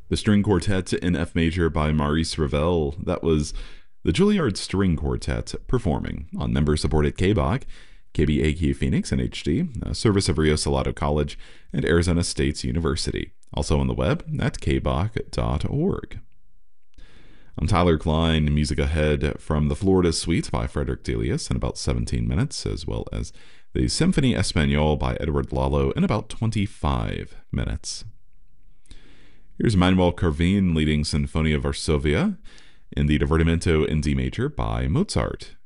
The String Quartet in F major by Maurice Ravel. That was the Juilliard String Quartet performing on member-supported KBAQ, KBAQ Phoenix and HD, a service of Rio Salado College and Arizona State University. Also on the web at kbach.org. I'm Tyler Klein, music ahead from the Florida Suite by Frederick Delius in about 17 minutes, as well as the Symphony Espagnole by Edward Lalo in about 25 minutes. Here's Manuel Carvin leading Sinfonia Varsovia in the Divertimento in D major by Mozart.